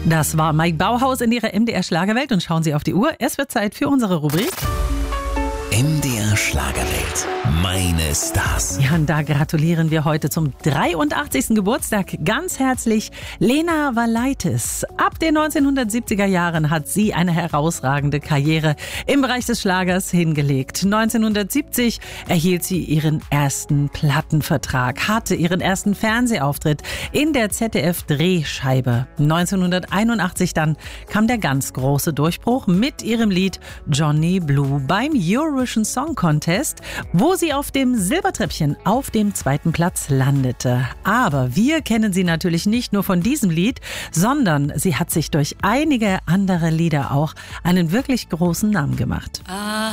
Das war Mike Bauhaus in ihrer MDR Schlagerwelt und schauen Sie auf die Uhr. Es wird Zeit für unsere Rubrik MDR Schlagerwelt. Meine Stars. Ja, und da gratulieren wir heute zum 83. Geburtstag ganz herzlich Lena Valaitis. Ab den 1970er Jahren hat sie eine herausragende Karriere im Bereich des Schlagers hingelegt. 1970 erhielt sie ihren ersten Plattenvertrag, hatte ihren ersten Fernsehauftritt in der ZDF-Drehscheibe. 1981 dann kam der ganz große Durchbruch mit ihrem Lied Johnny Blue beim Eurovision Song Contest, wo sie auf dem Silbertreppchen auf dem 2. Platz landete. Aber wir kennen sie natürlich nicht nur von diesem Lied, sondern sie hat sich durch einige andere Lieder auch einen wirklich großen Namen gemacht.